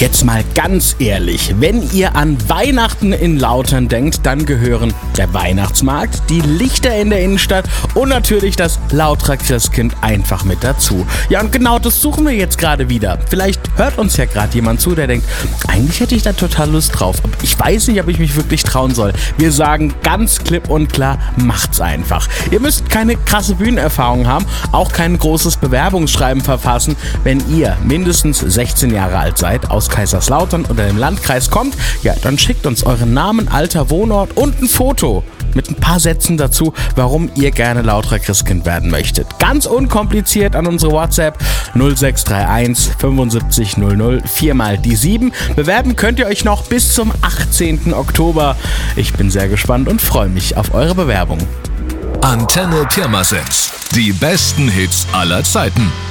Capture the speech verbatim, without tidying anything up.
Jetzt mal ganz ehrlich, wenn ihr an Weihnachten in Lautern denkt, dann gehören der Weihnachtsmarkt, die Lichter in der Innenstadt und natürlich das Lauterer Christkind einfach mit dazu. Ja, und genau das suchen wir jetzt gerade wieder. Vielleicht hört uns ja gerade jemand zu, der denkt, eigentlich hätte ich da total Lust drauf, aber ich weiß nicht, ob ich mich wirklich trauen soll. Wir sagen ganz klipp und klar, macht's einfach. Ihr müsst keine krasse Bühnenerfahrung haben, auch kein großes Bewerbungsschreiben verfassen. Wenn ihr mindestens sechzehn Jahre alt seid, aus Kaiserslautern oder dem Landkreis kommt, ja, dann schickt uns euren Namen, Alter, Wohnort und ein Foto mit ein paar Sätzen dazu, warum ihr gerne Lauterer Christkind werden möchtet. Ganz unkompliziert an unsere WhatsApp null sechs drei eins fünfundsiebzig null null vier mal die sieben. Bewerben könnt ihr euch noch bis zum achtzehnten Oktober. Ich bin sehr gespannt und freue mich auf eure Bewerbung. Antenne Pirmasens. Die besten Hits aller Zeiten.